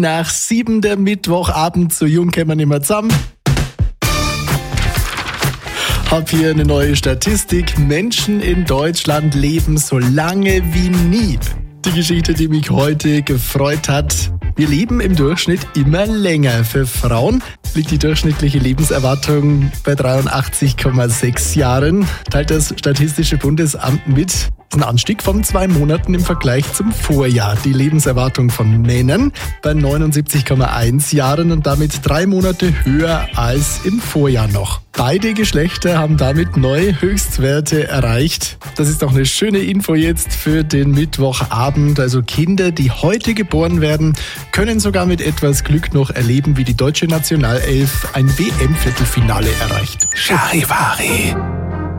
Nach 7 der Mittwochabend, so jung kämen wir nicht mehr zusammen. Hab hier eine neue Statistik. Menschen in Deutschland leben so lange wie nie. Die Geschichte, die mich heute gefreut hat. Wir leben im Durchschnitt immer länger. Für Frauen liegt die durchschnittliche Lebenserwartung bei 83,6 Jahren, teilt das Statistische Bundesamt mit. Das ist ein Anstieg von 2 Monaten im Vergleich zum Vorjahr. Die Lebenserwartung von Männern bei 79,1 Jahren und damit 3 Monate höher als im Vorjahr noch. Beide Geschlechter haben damit neue Höchstwerte erreicht. Das ist doch eine schöne Info jetzt für den Mittwochabend. Also Kinder, die heute geboren werden, können sogar mit etwas Glück noch erleben, wie die deutsche Nationalelf ein WM-Viertelfinale erreicht. Charivari.